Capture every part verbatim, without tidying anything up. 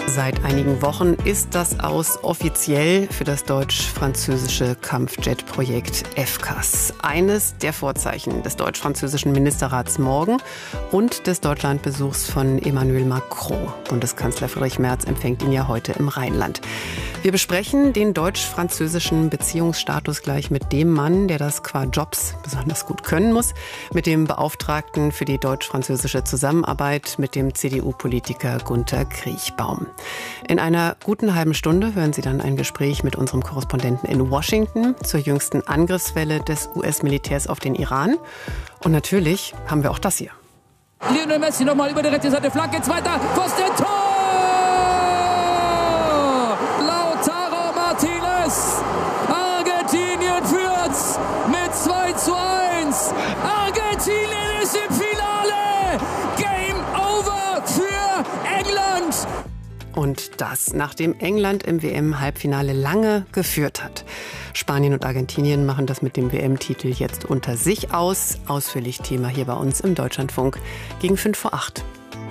Seit einigen Wochen ist das Aus offiziell für das deutsch-französische Kampfjet-Projekt F C A S. Eines der Vorzeichen des deutsch-französischen Ministerrats morgen und des Deutschlandbesuchs von Emmanuel Macron. Bundeskanzler Friedrich Merz empfängt ihn ja heute im Rheinland. Wir besprechen den deutsch-französischen Beziehungsstatus gleich mit dem Mann, der das qua Jobs besonders gut können muss, mit dem Beauftragten für die deutsch-französische Zusammenarbeit, mit dem C D U-Politiker Gunter Kriechbaum. In einer guten halben Stunde hören Sie dann ein Gespräch mit unserem Korrespondenten in Washington zur jüngsten Angriffswelle des U S-Militärs auf den Iran. Und natürlich haben wir auch das hier. Lionel Messi nochmal über die rechte Seite, Flanke, zweiter, Pfosten, Tor! Lautaro Martinez, Argentinien führt's mit zwei zu eins. Argentinien ist im Finale, Game over für England. Und das, nachdem England im W M-Halbfinale lange geführt hat. Spanien und Argentinien machen das mit dem W M-Titel jetzt unter sich aus. Ausführlich Thema hier bei uns im Deutschlandfunk gegen fünf vor acht.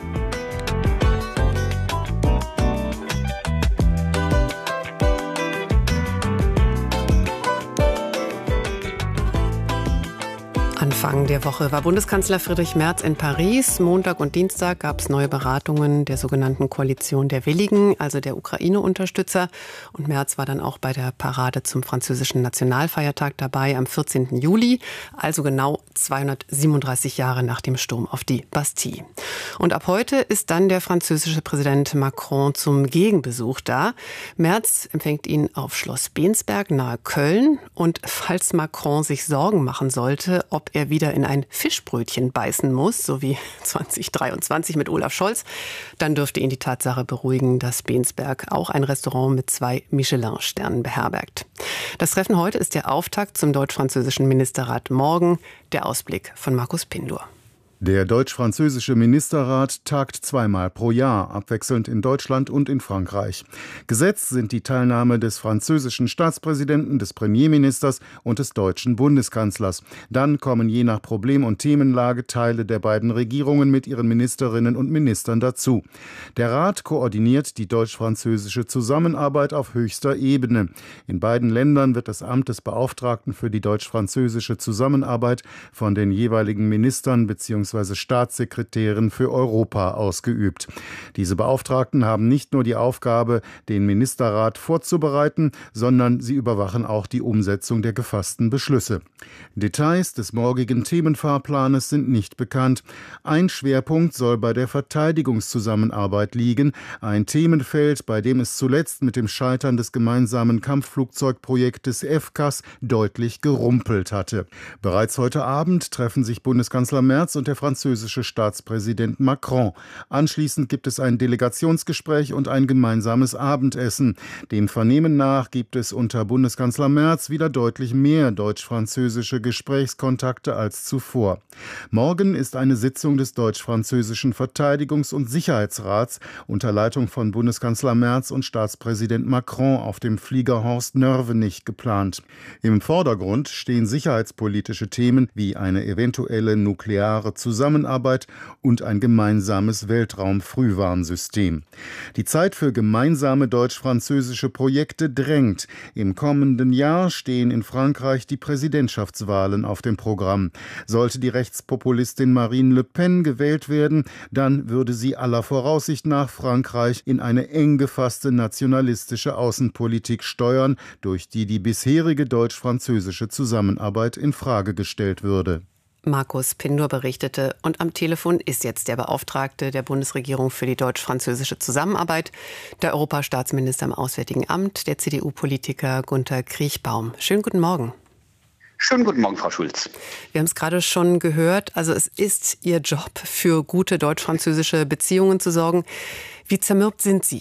Anfang der Woche war Bundeskanzler Friedrich Merz in Paris. Montag und Dienstag gab es neue Beratungen der sogenannten Koalition der Willigen, also der Ukraine-Unterstützer. Und Merz war dann auch bei der Parade zum französischen Nationalfeiertag dabei am vierzehnten Juli, also genau zweihundertsiebenunddreißig Jahre nach dem Sturm auf die Bastille. Und ab heute ist dann der französische Präsident Macron zum Gegenbesuch da. Merz empfängt ihn auf Schloss Bensberg nahe Köln. Und falls Macron sich Sorgen machen sollte, ob er wieder in ein Fischbrötchen beißen muss, so wie zwanzig dreiundzwanzig mit Olaf Scholz, dann dürfte ihn die Tatsache beruhigen, dass Bensberg auch ein Restaurant mit zwei Michelin-Sternen beherbergt. Das Treffen heute ist der Auftakt zum deutsch-französischen Ministerrat morgen. Der Ausblick von Markus Pindur. Der deutsch-französische Ministerrat tagt zweimal pro Jahr, abwechselnd in Deutschland und in Frankreich. Gesetz sind die Teilnahme des französischen Staatspräsidenten, des Premierministers und des deutschen Bundeskanzlers. Dann kommen je nach Problem- und Themenlage Teile der beiden Regierungen mit ihren Ministerinnen und Ministern dazu. Der Rat koordiniert die deutsch-französische Zusammenarbeit auf höchster Ebene. In beiden Ländern wird das Amt des Beauftragten für die deutsch-französische Zusammenarbeit von den jeweiligen Ministern bzw. Staatssekretärin für Europa ausgeübt. Diese Beauftragten haben nicht nur die Aufgabe, den Ministerrat vorzubereiten, sondern sie überwachen auch die Umsetzung der gefassten Beschlüsse. Details des morgigen Themenfahrplanes sind nicht bekannt. Ein Schwerpunkt soll bei der Verteidigungszusammenarbeit liegen, ein Themenfeld, bei dem es zuletzt mit dem Scheitern des gemeinsamen Kampfflugzeugprojektes F C A S deutlich gerumpelt hatte. Bereits heute Abend treffen sich Bundeskanzler Merz und der französische Staatspräsident Macron. Anschließend gibt es ein Delegationsgespräch und ein gemeinsames Abendessen. Dem Vernehmen nach gibt es unter Bundeskanzler Merz wieder deutlich mehr deutsch-französische Gesprächskontakte als zuvor. Morgen ist eine Sitzung des deutsch-französischen Verteidigungs- und Sicherheitsrats unter Leitung von Bundeskanzler Merz und Staatspräsident Macron auf dem Flieger Horst Nörvenich geplant. Im Vordergrund stehen sicherheitspolitische Themen wie eine eventuelle nukleare Zusammenarbeit und ein gemeinsames Weltraumfrühwarnsystem. Die Zeit für gemeinsame deutsch-französische Projekte drängt. Im kommenden Jahr stehen in Frankreich die Präsidentschaftswahlen auf dem Programm. Sollte die Rechtspopulistin Marine Le Pen gewählt werden, dann würde sie aller Voraussicht nach Frankreich in eine eng gefasste nationalistische Außenpolitik steuern, durch die die bisherige deutsch-französische Zusammenarbeit in Frage gestellt würde. Markus Pindur berichtete. Und am Telefon ist jetzt der Beauftragte der Bundesregierung für die deutsch-französische Zusammenarbeit, der Europastaatsminister im Auswärtigen Amt, der C D U-Politiker Gunter Kriechbaum. Schönen guten Morgen. Schönen guten Morgen, Frau Schulz. Wir haben es gerade schon gehört. Also es ist Ihr Job, für gute deutsch-französische Beziehungen zu sorgen. Wie zermürbt sind Sie?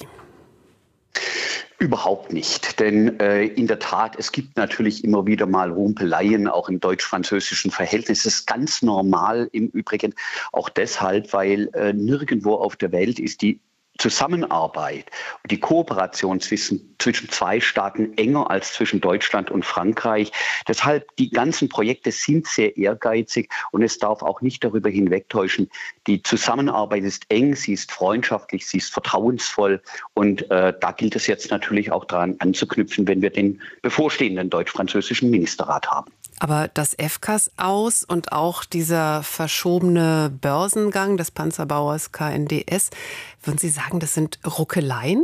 Überhaupt nicht, denn äh, in der Tat, es gibt natürlich immer wieder mal Rumpeleien, auch im deutsch-französischen Verhältnis. Das ist ganz normal im Übrigen, auch deshalb, weil äh, nirgendwo auf der Welt ist die Zusammenarbeit und die Kooperation zwischen, zwischen zwei Staaten enger als zwischen Deutschland und Frankreich. Deshalb, die ganzen Projekte sind sehr ehrgeizig und es darf auch nicht darüber hinwegtäuschen, die Zusammenarbeit ist eng, sie ist freundschaftlich, sie ist vertrauensvoll und äh, da gilt es jetzt natürlich auch daran anzuknüpfen, wenn wir den bevorstehenden deutsch-französischen Ministerrat haben. Aber das F C A S aus und auch dieser verschobene Börsengang des Panzerbauers K N D S, würden Sie sagen, das sind Ruckeleien?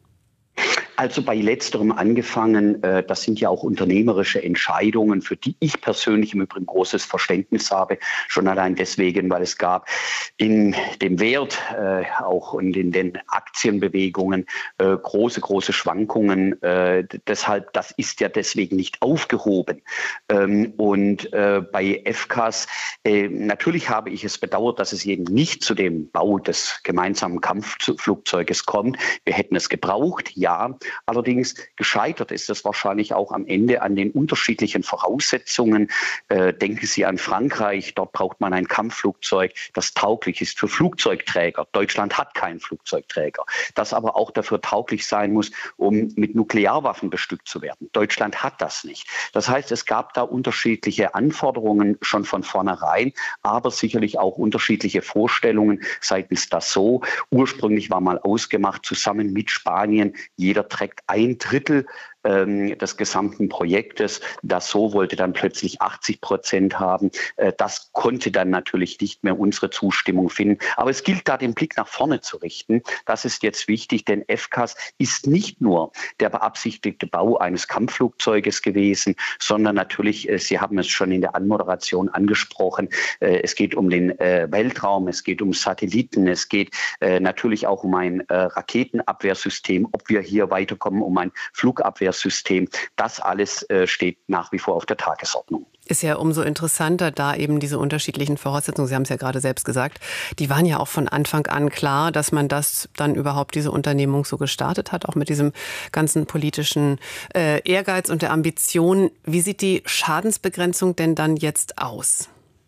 Also bei letzterem angefangen, äh, das sind ja auch unternehmerische Entscheidungen, für die ich persönlich im Übrigen großes Verständnis habe. Schon allein deswegen, weil es gab in dem Wert, äh, auch in den, den Aktienbewegungen, äh, große, große Schwankungen. Äh, deshalb, das ist ja deswegen nicht aufgehoben. Ähm, und äh, bei F C A S, äh, natürlich habe ich es bedauert, dass es eben nicht zu dem Bau des gemeinsamen Kampfflugzeuges kommt. Wir hätten es gebraucht, ja. Allerdings gescheitert ist es wahrscheinlich auch am Ende an den unterschiedlichen Voraussetzungen. Äh, denken Sie an Frankreich, dort braucht man ein Kampfflugzeug, das tauglich ist für Flugzeugträger. Deutschland hat keinen Flugzeugträger, das aber auch dafür tauglich sein muss, um mit Nuklearwaffen bestückt zu werden. Deutschland hat das nicht. Das heißt, es gab da unterschiedliche Anforderungen schon von vornherein, aber sicherlich auch unterschiedliche Vorstellungen seitens Dassault. Ursprünglich war mal ausgemacht, zusammen mit Spanien, jeder trägt ein Drittel ähm, des gesamten Projektes. Dassault wollte dann plötzlich achtzig Prozent haben. Äh, das konnte dann natürlich nicht mehr unsere Zustimmung finden. Aber es gilt da, den Blick nach vorne zu richten. Das ist jetzt wichtig, denn F C A S ist nicht nur der beabsichtigte Bau eines Kampfflugzeuges gewesen, sondern natürlich, äh, Sie haben es schon in der Anmoderation angesprochen, äh, es geht um den äh, Weltraum, es geht um Satelliten, es geht äh, natürlich auch um ein äh, Raketenabwehrsystem, ob wir hier weiterkommen, um ein Flugabwehrsystem. Das alles äh, steht nach wie vor auf der Tagesordnung. Ist ja umso interessanter, da eben diese unterschiedlichen Voraussetzungen, Sie haben es ja gerade selbst gesagt, die waren ja auch von Anfang an klar, dass man das dann überhaupt diese Unternehmung so gestartet hat, auch mit diesem ganzen politischen äh, Ehrgeiz und der Ambition. Wie sieht die Schadensbegrenzung denn dann jetzt aus?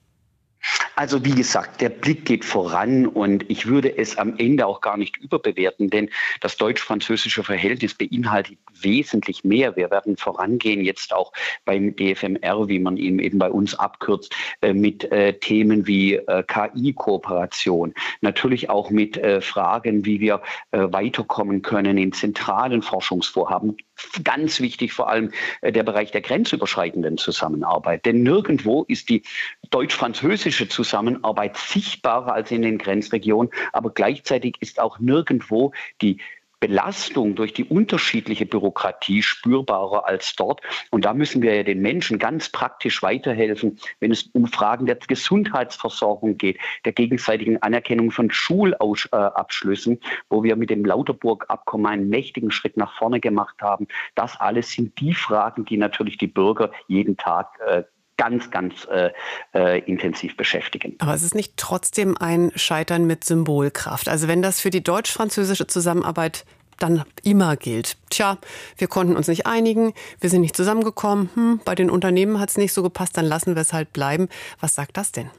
Also wie gesagt, der Blick geht voran und ich würde es am Ende auch gar nicht überbewerten, denn das deutsch-französische Verhältnis beinhaltet wesentlich mehr. Wir werden vorangehen jetzt auch beim D F M R, wie man ihn eben bei uns abkürzt, mit äh, Themen wie äh, K I-Kooperation, natürlich auch mit äh, Fragen, wie wir äh, weiterkommen können in zentralen Forschungsvorhaben. Ganz wichtig vor allem äh, der Bereich der grenzüberschreitenden Zusammenarbeit, denn nirgendwo ist die deutsch-französische Zusammenarbeit sichtbarer als in den Grenzregionen, aber gleichzeitig ist auch nirgendwo die Belastung durch die unterschiedliche Bürokratie spürbarer als dort. Und da müssen wir ja den Menschen ganz praktisch weiterhelfen, wenn es um Fragen der Gesundheitsversorgung geht, der gegenseitigen Anerkennung von Schulabschlüssen, wo wir mit dem Lauterburg-Abkommen einen mächtigen Schritt nach vorne gemacht haben. Das alles sind die Fragen, die natürlich die Bürger jeden Tag äh, ganz, ganz äh, äh, intensiv beschäftigen. Aber es ist nicht trotzdem ein Scheitern mit Symbolkraft. Also wenn das für die deutsch-französische Zusammenarbeit dann immer gilt. Tja, wir konnten uns nicht einigen, wir sind nicht zusammengekommen, hm, bei den Unternehmen hat es nicht so gepasst, dann lassen wir es halt bleiben. Was sagt das denn?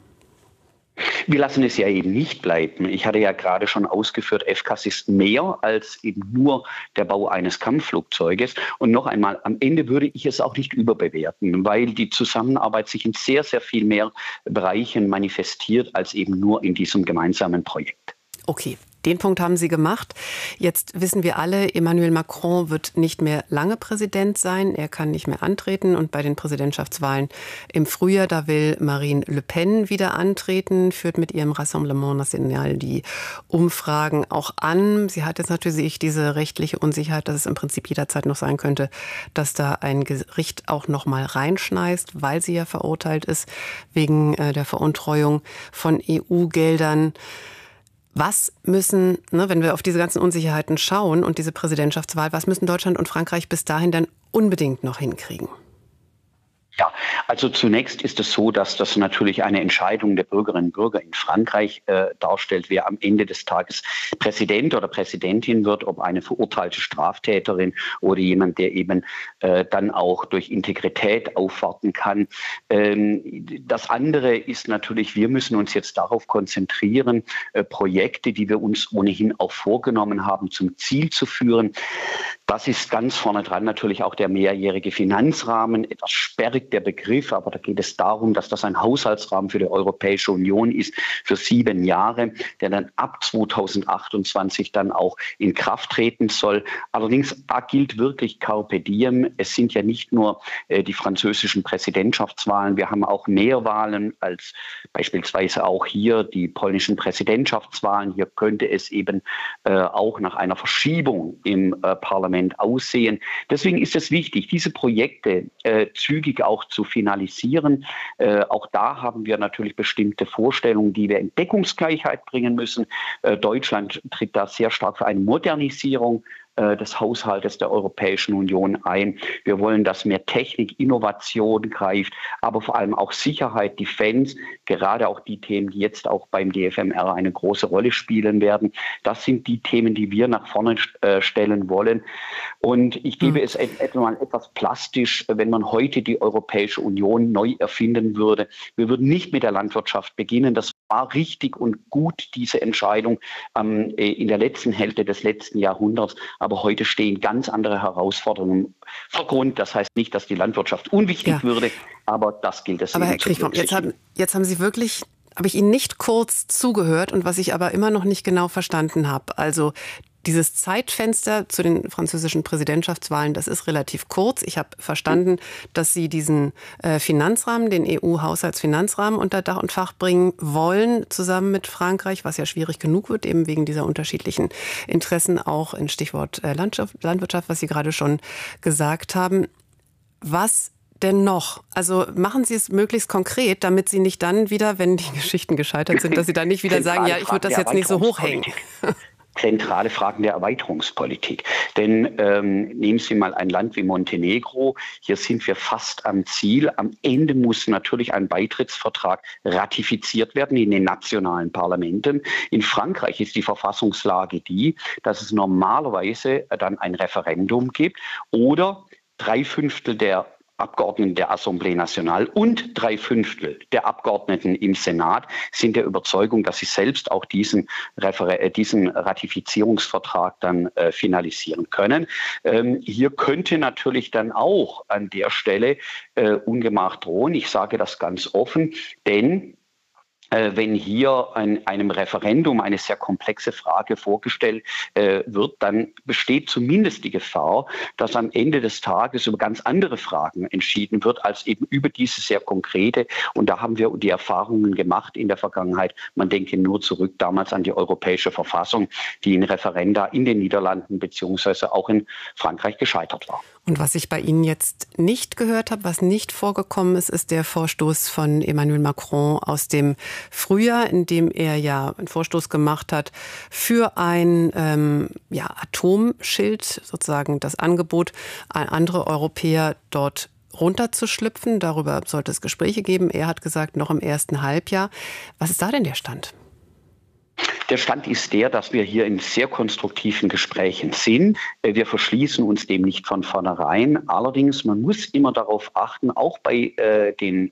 Wir lassen es ja eben nicht bleiben. Ich hatte ja gerade schon ausgeführt, F C A S ist mehr als eben nur der Bau eines Kampfflugzeuges. Und noch einmal, am Ende würde ich es auch nicht überbewerten, weil die Zusammenarbeit sich in sehr, sehr viel mehr Bereichen manifestiert als eben nur in diesem gemeinsamen Projekt. Okay. Den Punkt haben Sie gemacht. Jetzt wissen wir alle, Emmanuel Macron wird nicht mehr lange Präsident sein. Er kann nicht mehr antreten. Und bei den Präsidentschaftswahlen im Frühjahr, da will Marine Le Pen wieder antreten, führt mit ihrem Rassemblement National die Umfragen auch an. Sie hat jetzt natürlich diese rechtliche Unsicherheit, dass es im Prinzip jederzeit noch sein könnte, dass da ein Gericht auch noch mal reinschneist, weil sie ja verurteilt ist wegen der Veruntreuung von E U-Geldern. Was müssen, ne, wenn wir auf diese ganzen Unsicherheiten schauen und diese Präsidentschaftswahl, was müssen Deutschland und Frankreich bis dahin dann unbedingt noch hinkriegen? Ja, also zunächst ist es so, dass das natürlich eine Entscheidung der Bürgerinnen und Bürger in Frankreich äh, darstellt, wer am Ende des Tages Präsident oder Präsidentin wird, ob eine verurteilte Straftäterin oder jemand, der eben äh, dann auch durch Integrität aufwarten kann. Ähm, das andere ist natürlich, wir müssen uns jetzt darauf konzentrieren, äh, Projekte, die wir uns ohnehin auch vorgenommen haben, zum Ziel zu führen. Das ist ganz vorne dran natürlich auch der mehrjährige Finanzrahmen, etwas sperrig der Begriff, aber da geht es darum, dass das ein Haushaltsrahmen für die Europäische Union ist für sieben Jahre, der dann ab zweitausendachtundzwanzig dann auch in Kraft treten soll. Allerdings gilt wirklich Carpe Diem. Es sind ja nicht nur äh, die französischen Präsidentschaftswahlen, wir haben auch mehr Wahlen als beispielsweise auch hier die polnischen Präsidentschaftswahlen. Hier könnte es eben äh, auch nach einer Verschiebung im äh, Parlament aussehen. Deswegen ist es wichtig, diese Projekte äh, zügig auch zu finalisieren. Äh, auch da haben wir natürlich bestimmte Vorstellungen, die wir in Deckungsgleichheit bringen müssen. Äh, Deutschland tritt da sehr stark für eine Modernisierung des Haushaltes der Europäischen Union ein. Wir wollen, dass mehr Technik, Innovation greift, aber vor allem auch Sicherheit, Defense, gerade auch die Themen, die jetzt auch beim D F M R eine große Rolle spielen werden. Das sind die Themen, die wir nach vorne äh, stellen wollen. Und ich gebe mhm. es etwa mal etwas plastisch, wenn man heute die Europäische Union neu erfinden würde. Wir würden nicht mit der Landwirtschaft beginnen. Das war richtig und gut, diese Entscheidung ähm, in der letzten Hälfte des letzten Jahrhunderts. Aber heute stehen ganz andere Herausforderungen im Vordergrund. Das heißt nicht, dass die Landwirtschaft unwichtig ja. würde, aber das gilt es. Aber Herr Kriechbaum, jetzt haben, jetzt haben Sie wirklich, habe ich Ihnen nicht kurz zugehört und was ich aber immer noch nicht genau verstanden habe. Also dieses Zeitfenster zu den französischen Präsidentschaftswahlen, das ist relativ kurz. Ich habe verstanden, dass Sie diesen äh, Finanzrahmen, den E U-Haushaltsfinanzrahmen unter Dach und Fach bringen wollen, zusammen mit Frankreich, was ja schwierig genug wird, eben wegen dieser unterschiedlichen Interessen, auch in Stichwort äh, Landschaft, Landwirtschaft, was Sie gerade schon gesagt haben. Was denn noch? Also machen Sie es möglichst konkret, damit Sie nicht dann wieder, wenn die Geschichten gescheitert sind, dass Sie dann nicht wieder sagen, ja, ich würde das jetzt nicht so hochhängen. Zentrale Fragen der Erweiterungspolitik. Denn ähm, nehmen Sie mal ein Land wie Montenegro. Hier sind wir fast am Ziel. Am Ende muss natürlich ein Beitrittsvertrag ratifiziert werden in den nationalen Parlamenten. In Frankreich ist die Verfassungslage die, dass es normalerweise dann ein Referendum gibt oder drei Fünftel der Abgeordneten der Assemblée Nationale und drei Fünftel der Abgeordneten im Senat sind der Überzeugung, dass sie selbst auch diesen, Refer- diesen Ratifizierungsvertrag dann äh, finalisieren können. Ähm, hier könnte natürlich dann auch an der Stelle äh, Ungemach drohen. Ich sage das ganz offen, denn wenn hier in einem Referendum eine sehr komplexe Frage vorgestellt äh, wird, dann besteht zumindest die Gefahr, dass am Ende des Tages über ganz andere Fragen entschieden wird, als eben über diese sehr konkrete. Und da haben wir die Erfahrungen gemacht in der Vergangenheit. Man denke nur zurück damals an die Europäische Verfassung, die in Referenda in den Niederlanden beziehungsweise auch in Frankreich gescheitert war. Und was ich bei Ihnen jetzt nicht gehört habe, was nicht vorgekommen ist, ist der Vorstoß von Emmanuel Macron aus dem Frühjahr, in dem er ja einen Vorstoß gemacht hat für ein ähm, ja, Atomschild, sozusagen das Angebot an andere Europäer dort runterzuschlüpfen. Darüber sollte es Gespräche geben. Er hat gesagt, noch im ersten Halbjahr. Was ist da denn der Stand? Der Stand ist der, dass wir hier in sehr konstruktiven Gesprächen sind. Wir verschließen uns dem nicht von vornherein. Allerdings, man muss immer darauf achten, auch bei äh, den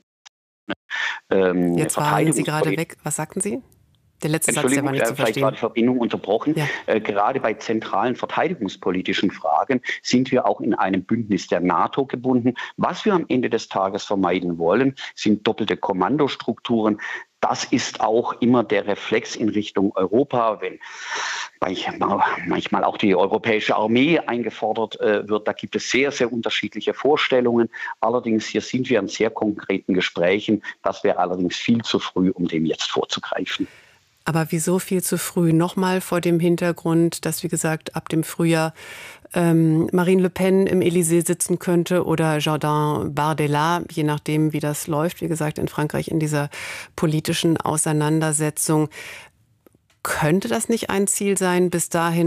ähm, Jetzt waren Sie gerade weg. Was sagten Sie? Der letzte Satz, der war nicht zu verstehen. Vielleicht war die Verbindung unterbrochen. Ja. Äh, gerade bei zentralen verteidigungspolitischen Fragen sind wir auch in einem Bündnis der NATO gebunden. Was wir am Ende des Tages vermeiden wollen, sind doppelte Kommandostrukturen. Das ist auch immer der Reflex in Richtung Europa, wenn manchmal auch die europäische Armee eingefordert äh, wird. Da gibt es sehr, sehr unterschiedliche Vorstellungen. Allerdings hier sind wir in sehr konkreten Gesprächen. Das wäre allerdings viel zu früh, um dem jetzt vorzugreifen. Aber wieso viel zu früh? Nochmal vor dem Hintergrund, dass, wie gesagt, ab dem Frühjahr ähm, Marine Le Pen im Élysée sitzen könnte oder Jordan Bardella, je nachdem, wie das läuft, wie gesagt, in Frankreich in dieser politischen Auseinandersetzung. Könnte das nicht ein Ziel sein, bis dahin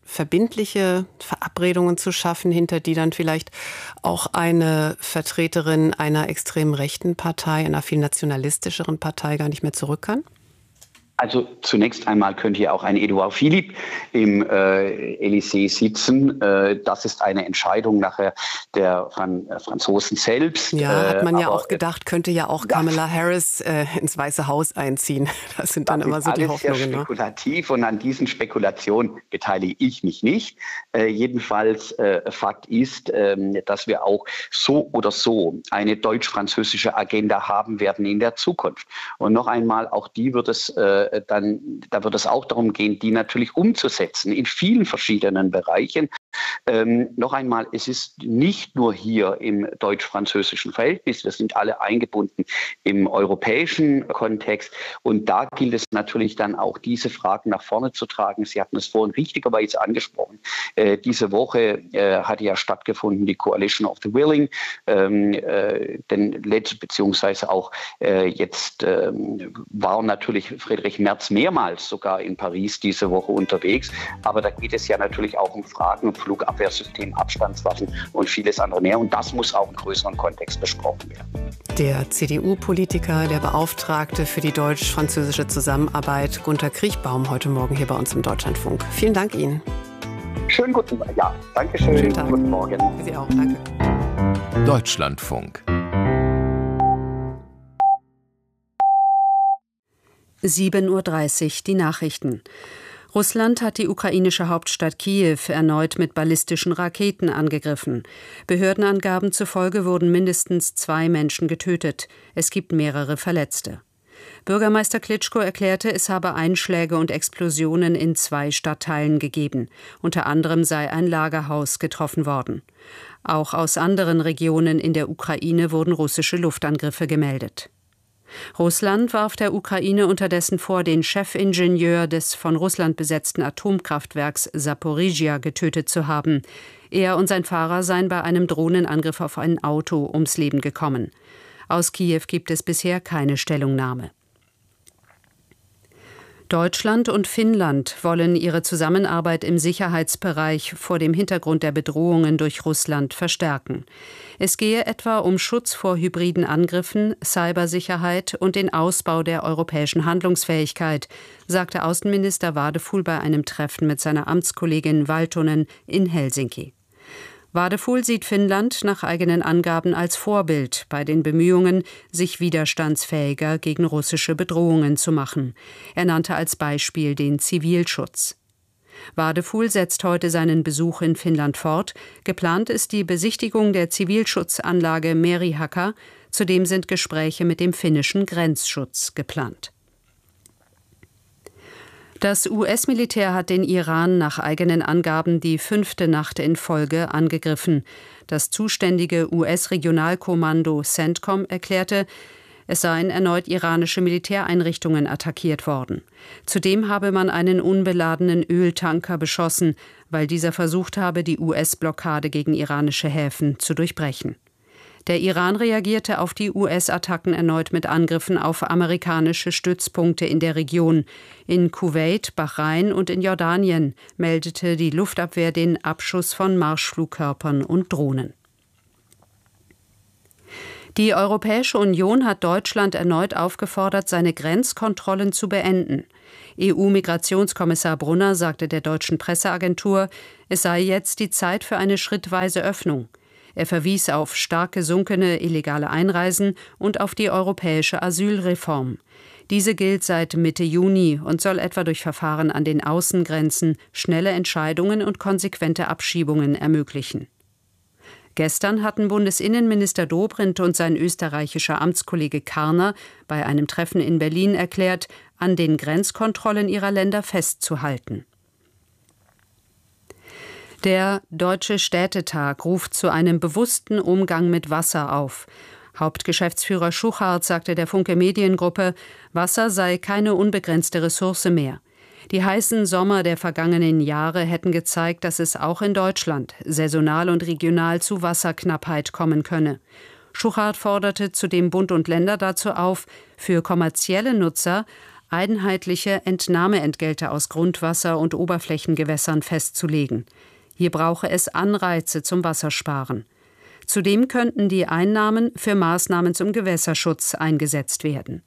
verbindliche Verabredungen zu schaffen, hinter die dann vielleicht auch eine Vertreterin einer extrem rechten Partei, einer viel nationalistischeren Partei gar nicht mehr zurück kann? Also zunächst einmal könnte ja auch ein Edouard Philippe im äh, Élysée sitzen. Äh, das ist eine Entscheidung nachher der Fran Franzosen selbst. Ja, hat man äh, ja aber, auch gedacht, könnte ja auch ja. Kamala Harris äh, ins Weiße Haus einziehen. Das sind dann das immer ist so die alles sehr Hoffnungen. spekulativ, ne? Und an diesen Spekulationen beteilige ich mich nicht. Äh, jedenfalls äh, Fakt ist, äh, dass wir auch so oder so eine deutsch-französische Agenda haben werden in der Zukunft. Und noch einmal, auch die wird es äh, dann, da wird es auch darum gehen, die natürlich umzusetzen in vielen verschiedenen Bereichen. Ähm, noch einmal, es ist nicht nur hier im deutsch-französischen Verhältnis, wir sind alle eingebunden im europäischen Kontext und da gilt es natürlich dann auch, diese Fragen nach vorne zu tragen. Sie hatten es vorhin richtigerweise angesprochen. Äh, diese Woche äh, hatte ja stattgefunden die Coalition of the Willing, ähm, äh, denn letzt, beziehungsweise auch äh, jetzt äh, war natürlich Friedrich Merz mehrmals sogar in Paris diese Woche unterwegs, aber da geht es ja natürlich auch um Fragen, Flugabwehrsystem, Abstandswaffen und vieles andere mehr. Und das muss auch im größeren Kontext besprochen werden. Der C D U-Politiker, der Beauftragte für die deutsch-französische Zusammenarbeit, Gunter Kriechbaum, heute Morgen hier bei uns im Deutschlandfunk. Vielen Dank Ihnen. Schönen guten Tag. Ja, danke schön. Schönen Tag. Guten Morgen. Für Sie auch, danke. Deutschlandfunk. sieben Uhr dreißig, die Nachrichten. Russland hat die ukrainische Hauptstadt Kiew erneut mit ballistischen Raketen angegriffen. Behördenangaben zufolge wurden mindestens zwei Menschen getötet. Es gibt mehrere Verletzte. Bürgermeister Klitschko erklärte, es habe Einschläge und Explosionen in zwei Stadtteilen gegeben. Unter anderem sei ein Lagerhaus getroffen worden. Auch aus anderen Regionen in der Ukraine wurden russische Luftangriffe gemeldet. Russland warf der Ukraine unterdessen vor, den Chefingenieur des von Russland besetzten Atomkraftwerks Saporizhia getötet zu haben. Er und sein Fahrer seien bei einem Drohnenangriff auf ein Auto ums Leben gekommen. Aus Kiew gibt es bisher keine Stellungnahme. Deutschland und Finnland wollen ihre Zusammenarbeit im Sicherheitsbereich vor dem Hintergrund der Bedrohungen durch Russland verstärken. Es gehe etwa um Schutz vor hybriden Angriffen, Cybersicherheit und den Ausbau der europäischen Handlungsfähigkeit, sagte Außenminister Wadefuhl bei einem Treffen mit seiner Amtskollegin Valtonen in Helsinki. Wadefuhl sieht Finnland nach eigenen Angaben als Vorbild bei den Bemühungen, sich widerstandsfähiger gegen russische Bedrohungen zu machen. Er nannte als Beispiel den Zivilschutz. Wadefuhl setzt heute seinen Besuch in Finnland fort. Geplant ist die Besichtigung der Zivilschutzanlage Merihakkar. Zudem sind Gespräche mit dem finnischen Grenzschutz geplant. Das U S-Militär hat den Iran nach eigenen Angaben die fünfte Nacht in Folge angegriffen. Das zuständige U S-Regionalkommando CENTCOM erklärte, es seien erneut iranische Militäreinrichtungen attackiert worden. Zudem habe man einen unbeladenen Öltanker beschossen, weil dieser versucht habe, die U S-Blockade gegen iranische Häfen zu durchbrechen. Der Iran reagierte auf die U S-Attacken erneut mit Angriffen auf amerikanische Stützpunkte in der Region. In Kuwait, Bahrain und in Jordanien meldete die Luftabwehr den Abschuss von Marschflugkörpern und Drohnen. Die Europäische Union hat Deutschland erneut aufgefordert, seine Grenzkontrollen zu beenden. E U-Migrationskommissar Brunner sagte der deutschen Presseagentur, es sei jetzt die Zeit für eine schrittweise Öffnung. Er verwies auf stark gesunkene illegale Einreisen und auf die europäische Asylreform. Diese gilt seit Mitte Juni und soll etwa durch Verfahren an den Außengrenzen schnelle Entscheidungen und konsequente Abschiebungen ermöglichen. Gestern hatten Bundesinnenminister Dobrindt und sein österreichischer Amtskollege Karner bei einem Treffen in Berlin erklärt, an den Grenzkontrollen ihrer Länder festzuhalten. Der Deutsche Städtetag ruft zu einem bewussten Umgang mit Wasser auf. Hauptgeschäftsführer Schuchart sagte der Funke Mediengruppe, Wasser sei keine unbegrenzte Ressource mehr. Die heißen Sommer der vergangenen Jahre hätten gezeigt, dass es auch in Deutschland saisonal und regional zu Wasserknappheit kommen könne. Schuchart forderte zudem Bund und Länder dazu auf, für kommerzielle Nutzer einheitliche Entnahmeentgelte aus Grundwasser- und Oberflächengewässern festzulegen. Hier brauche es Anreize zum Wassersparen. Zudem könnten die Einnahmen für Maßnahmen zum Gewässerschutz eingesetzt werden.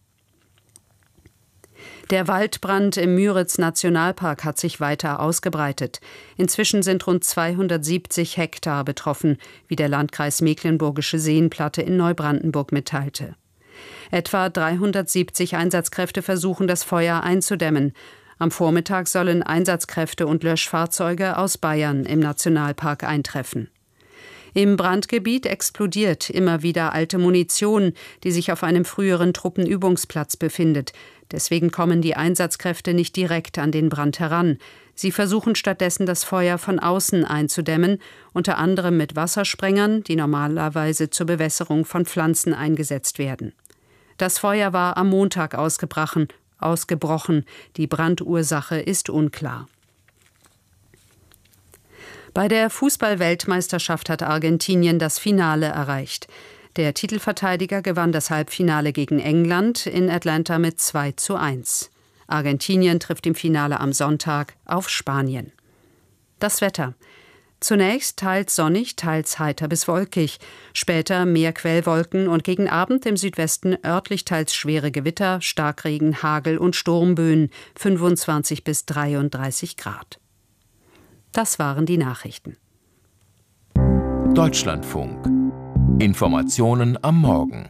Der Waldbrand im Müritz-Nationalpark hat sich weiter ausgebreitet. Inzwischen sind rund zweihundertsiebzig Hektar betroffen, wie der Landkreis Mecklenburgische Seenplatte in Neubrandenburg mitteilte. Etwa dreihundertsiebzig Einsatzkräfte versuchen, das Feuer einzudämmen. Am Vormittag sollen Einsatzkräfte und Löschfahrzeuge aus Bayern im Nationalpark eintreffen. Im Brandgebiet explodiert immer wieder alte Munition, die sich auf einem früheren Truppenübungsplatz befindet. Deswegen kommen die Einsatzkräfte nicht direkt an den Brand heran. Sie versuchen stattdessen, das Feuer von außen einzudämmen, unter anderem mit Wassersprengern, die normalerweise zur Bewässerung von Pflanzen eingesetzt werden. Das Feuer war am Montag ausgebrochen. ausgebrochen. Die Brandursache ist unklar. Bei der Fußball-Weltmeisterschaft hat Argentinien das Finale erreicht. Der Titelverteidiger gewann das Halbfinale gegen England in Atlanta mit zwei zu eins. Argentinien trifft im Finale am Sonntag auf Spanien. Das Wetter. Zunächst teils sonnig, teils heiter bis wolkig. Später mehr Quellwolken und gegen Abend im Südwesten örtlich teils schwere Gewitter, Starkregen, Hagel und Sturmböen, fünfundzwanzig bis dreiunddreißig Grad. Das waren die Nachrichten. Deutschlandfunk. Informationen am Morgen.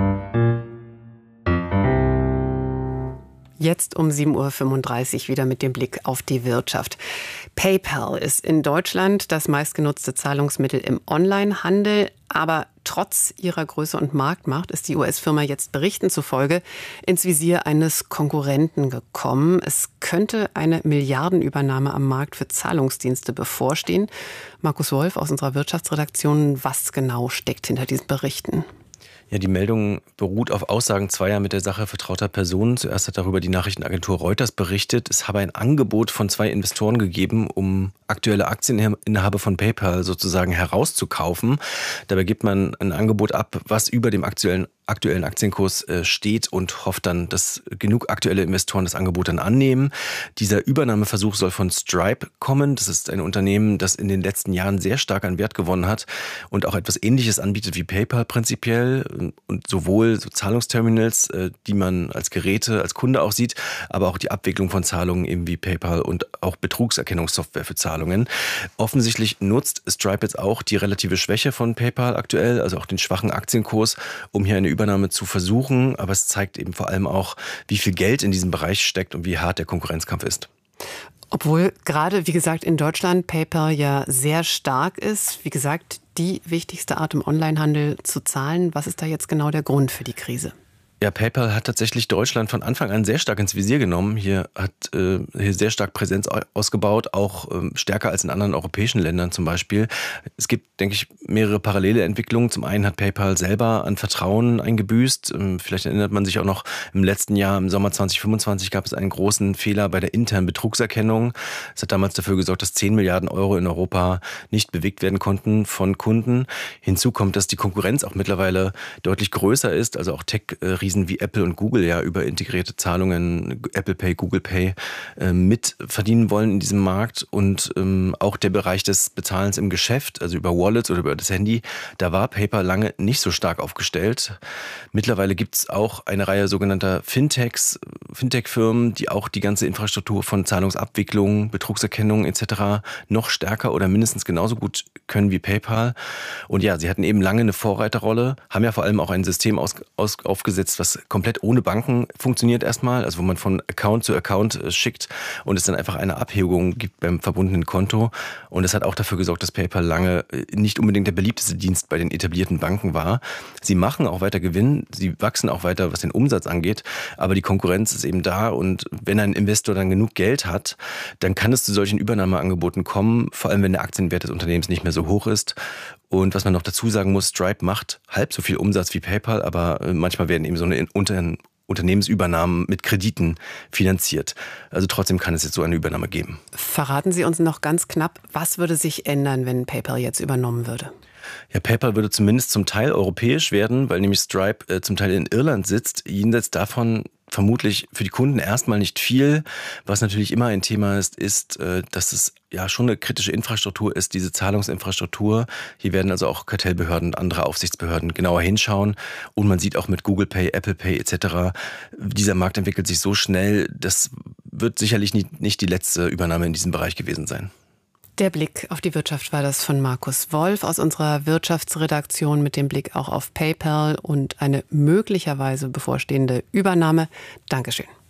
Jetzt um sieben Uhr fünfunddreißig wieder mit dem Blick auf die Wirtschaft. PayPal ist in Deutschland das meistgenutzte Zahlungsmittel im Onlinehandel. Aber trotz ihrer Größe und Marktmacht ist die U S-Firma jetzt Berichten zufolge ins Visier eines Konkurrenten gekommen. Es könnte eine Milliardenübernahme am Markt für Zahlungsdienste bevorstehen. Markus Wolf aus unserer Wirtschaftsredaktion, was genau steckt hinter diesen Berichten? Ja, die Meldung beruht auf Aussagen zweier mit der Sache vertrauter Personen. Zuerst hat darüber die Nachrichtenagentur Reuters berichtet. Es habe ein Angebot von zwei Investoren gegeben, um aktuelle Aktieninhaber von PayPal sozusagen herauszukaufen. Dabei gibt man ein Angebot ab, was über dem aktuellen aktuellen Aktienkurs steht und hofft dann, dass genug aktuelle Investoren das Angebot dann annehmen. Dieser Übernahmeversuch soll von Stripe kommen. Das ist ein Unternehmen, das in den letzten Jahren sehr stark an Wert gewonnen hat und auch etwas Ähnliches anbietet wie PayPal prinzipiell. Und sowohl so Zahlungsterminals, die man als Geräte, als Kunde auch sieht, aber auch die Abwicklung von Zahlungen eben wie PayPal und auch Betrugserkennungssoftware für Zahlungen. Offensichtlich nutzt Stripe jetzt auch die relative Schwäche von PayPal aktuell, also auch den schwachen Aktienkurs, um hier eine Übernahme zu versuchen, aber es zeigt eben vor allem auch, wie viel Geld in diesem Bereich steckt und wie hart der Konkurrenzkampf ist. Obwohl gerade, wie gesagt, in Deutschland PayPal ja sehr stark ist, wie gesagt, die wichtigste Art im Onlinehandel zu zahlen. Was ist da jetzt genau der Grund für die Krise? Ja, PayPal hat tatsächlich Deutschland von Anfang an sehr stark ins Visier genommen. Hier hat äh, hier sehr stark Präsenz ausgebaut, auch ähm, stärker als in anderen europäischen Ländern zum Beispiel. Es gibt, denke ich, mehrere parallele Entwicklungen. Zum einen hat PayPal selber an Vertrauen eingebüßt. Ähm, vielleicht erinnert man sich auch noch, im letzten Jahr, im Sommer zwanzig fünfundzwanzig, gab es einen großen Fehler bei der internen Betrugserkennung. Das hat damals dafür gesorgt, dass zehn Milliarden Euro in Europa nicht bewegt werden konnten von Kunden. Hinzu kommt, dass die Konkurrenz auch mittlerweile deutlich größer ist, also auch Tech äh, Riesen wie Apple und Google ja über integrierte Zahlungen, Apple Pay, Google Pay, äh, mit verdienen wollen in diesem Markt. Und ähm, auch der Bereich des Bezahlens im Geschäft, also über Wallets oder über das Handy, da war PayPal lange nicht so stark aufgestellt. Mittlerweile gibt es auch eine Reihe sogenannter Fintechs, Fintech-Firmen, die auch die ganze Infrastruktur von Zahlungsabwicklung, Betrugserkennung et cetera noch stärker oder mindestens genauso gut können wie PayPal. Und ja, sie hatten eben lange eine Vorreiterrolle, haben ja vor allem auch ein System aus, aus, aufgesetzt, was komplett ohne Banken funktioniert erstmal, also wo man von Account zu Account schickt und es dann einfach eine Abhebung gibt beim verbundenen Konto. Und es hat auch dafür gesorgt, dass PayPal lange nicht unbedingt der beliebteste Dienst bei den etablierten Banken war. Sie machen auch weiter Gewinn, sie wachsen auch weiter, was den Umsatz angeht, aber die Konkurrenz ist eben da und wenn ein Investor dann genug Geld hat, dann kann es zu solchen Übernahmeangeboten kommen, vor allem wenn der Aktienwert des Unternehmens nicht mehr so hoch ist. Und was man noch dazu sagen muss, Stripe macht halb so viel Umsatz wie PayPal, aber manchmal werden eben so eine Unter- Unternehmensübernahmen mit Krediten finanziert. Also trotzdem kann es jetzt so eine Übernahme geben. Verraten Sie uns noch ganz knapp, was würde sich ändern, wenn PayPal jetzt übernommen würde? Ja, PayPal würde zumindest zum Teil europäisch werden, weil nämlich Stripe äh, zum Teil in Irland sitzt. Jenseits davon vermutlich für die Kunden erstmal nicht viel. Was natürlich immer ein Thema ist, ist, dass es ja schon eine kritische Infrastruktur ist, diese Zahlungsinfrastruktur. Hier werden also auch Kartellbehörden und andere Aufsichtsbehörden genauer hinschauen. Und man sieht auch mit Google Pay, Apple Pay et cetera, dieser Markt entwickelt sich so schnell, das wird sicherlich nicht die letzte Übernahme in diesem Bereich gewesen sein. Der Blick auf die Wirtschaft war das von Markus Wolf aus unserer Wirtschaftsredaktion mit dem Blick auch auf PayPal und eine möglicherweise bevorstehende Übernahme. Dankeschön.